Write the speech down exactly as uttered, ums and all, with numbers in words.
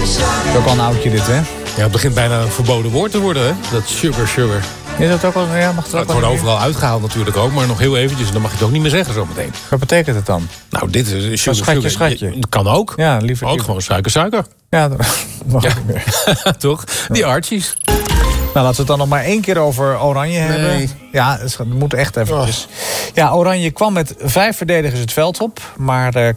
is ook al een oudje dit, hè? Ja, het begint bijna een verboden woord te worden, hè? Dat sugar, sugar. Is dat ook al? Ja, mag het ook Het wordt overal uitgehaald natuurlijk ook, maar nog heel eventjes. Dan mag je het ook niet meer zeggen zometeen. Wat betekent het dan? Nou, dit is sugar, schatje, sugar. schatje. Dat kan ook. Ja, liever. Ook liever. gewoon suiker, suiker. Ja, dat mag Ja. ook niet meer. Toch? Die Archies. Nou, laten we het dan nog maar één keer over Oranje Nee. hebben. Ja, het moet echt eventjes. Ja, Oranje kwam met vijf verdedigers het veld op. Maar uh,